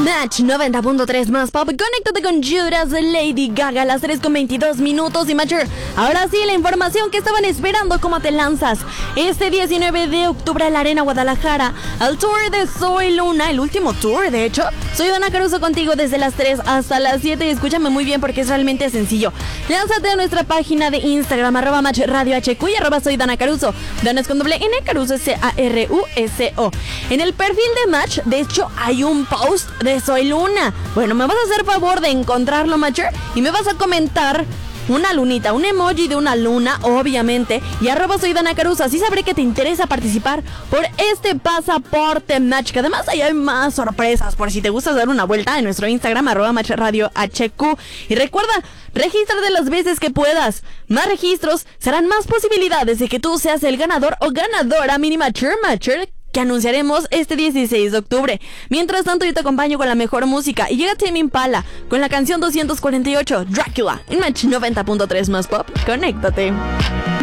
Match 90.3 más pop. Conéctate con Judas de Lady Gaga a las 3:22 y Matcher. Ahora sí, la información que estaban esperando. ¿Cómo te lanzas? Este 19 de octubre en la Arena Guadalajara al tour de Soy Luna, el último tour de hecho. Soy Dana Caruso contigo desde las 3 hasta las 7 y escúchame muy bien porque es realmente sencillo. Lánzate a nuestra página de Instagram @Match Radio HQ y @Soy Dana Caruso. Dana es con doble N, Caruso es Caruso. En el perfil de Match, de hecho, hay un post de Soy Luna. Bueno, me vas a hacer favor de encontrarlo, Matcher, y me vas a comentar una lunita, un emoji de una luna, obviamente, y @Soy Dana Caruso. Así sabré que te interesa participar por este pasaporte Match, que además ahí hay más sorpresas por si te gusta dar una vuelta en nuestro Instagram @Match Radio HQ. Y recuerda, regístrate las veces que puedas. Más registros serán más posibilidades de que tú seas el ganador o ganadora mini Matcher que anunciaremos este 16 de octubre. Mientras tanto, yo te acompaño con la mejor música y llega Tame Impala con la canción 248, Drácula, en Match 90.3 más pop. Conéctate.